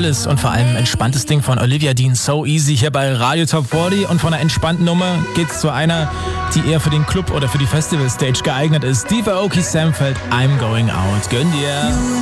tolles und vor allem entspanntes Ding von Olivia Dean, So Easy, hier bei Radio Top 40. Und von einer entspannten Nummer geht's zu einer, die eher für den Club oder für die Festival-Stage geeignet ist. Steve Aoki Samfeld, I'm Going Out. Gönn dir!